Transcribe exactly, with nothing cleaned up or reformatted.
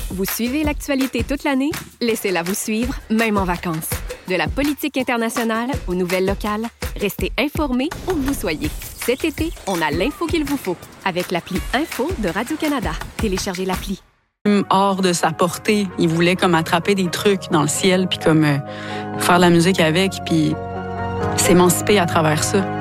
Vous suivez l'actualité toute l'année? Laissez-la vous suivre, même en vacances. De la politique internationale aux nouvelles locales, restez informés où que vous soyez. Cet été, on a l'info qu'il vous faut avec l'appli Info de Radio-Canada. Téléchargez l'appli. Hors de sa portée, il voulait comme attraper des trucs dans le ciel, puis comme euh, faire de la musique avec, puis s'émanciper à travers ça.